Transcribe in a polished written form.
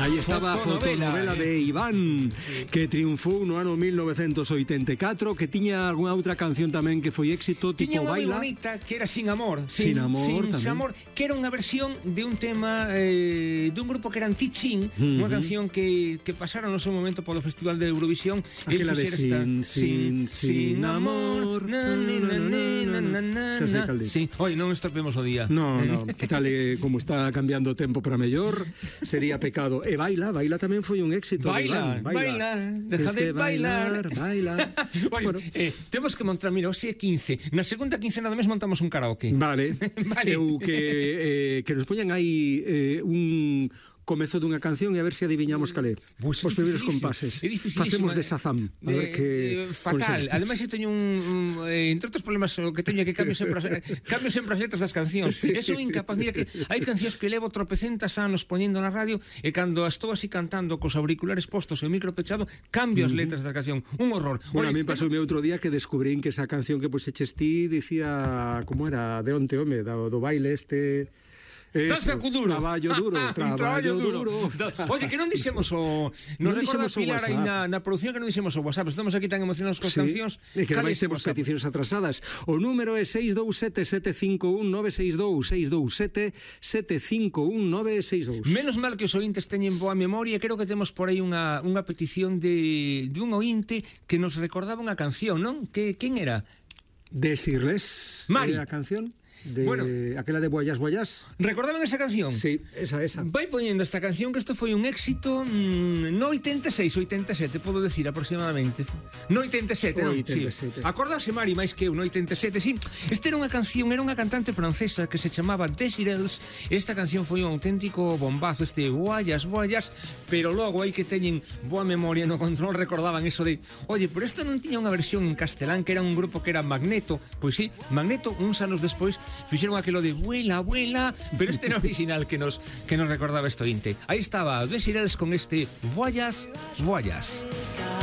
Aí estaba a fotonovela de Iván, que triunfou no ano 1984, que tiña algunha outra canción tamén que foi éxito, tipo Tiña unha moi Baila. bonita que era Sin Amor. Sin Amor tamén. Amor, que era unha versión de un tema dun grupo que eran Tichin, unha canción que pasaron no seu momento polo Festival de Eurovisión. Aquela de Sin Amor. Sí, oi, non estropeemos o día. No, que tal como está cambiando o tempo para mellor, sería pecado. E Baila tamén foi un éxito. Baila, deja de bailar. Baila. Bueno, temos que montar, mira, hoxe é 15. Na segunda quincena do mes montamos un karaoke. Vale. Vale. Eu que nos poñan aí un comezo dunha canción e a ver se adiviñamos cal é. Pues os primeiros compases. É dificilísimo. Facemos de Shazam. A ver que fatal. Ademais, eu teño entre outros problemas o que teño é que cambio sempre as letras das cancións. Sí. Eso é incapaz. Mira que hai cancións que levo tropecentas anos poñendo na radio e cando estou así cantando cos auriculares postos e o micro pechado, cambio as letras da canción. Un horror. Bueno, a mí pasoume outro día que descubrín que esa canción que puxeches ti dicía, como era, de onte, home, do baile este... Traballo duro. Traballo duro. Oye, que non dixemos o... Nos recorda Pilar aí na producción que non dixemos o WhatsApp. Estamos aquí tan emocionados cos cancións. E que vais temos peticións atrasadas. O número é 627-751-962. Menos mal que os ointes teñen boa memoria. Creo que temos por aí unha petición de un ointe que nos recordaba unha canción, non? Quen era? Desirles. Mari. A canción? Bueno, aquela de Boyas. ¿Recordaban esa canción? Sí, esa. Vai poñendo esta canción que isto foi un éxito no 86, 87, podo decir aproximadamente. No 87, non? 87. Sí. Acordase Mari máis que eu no 87, sí. Esta era unha canción, era unha cantante francesa que se chamaba Desirels. Esta canción foi un auténtico bombazo, Boyas, pero logo hai que teñen boa memoria no control, recordaban eso de, oye, pero esta non tiña unha versión en castelán que era un grupo que era Magneto. Pois sí, Magneto, uns anos despois fixeron aquilo de vuela, pero este era original que nos recordaba esto inte. Aí estaba Desirels con este Voyas.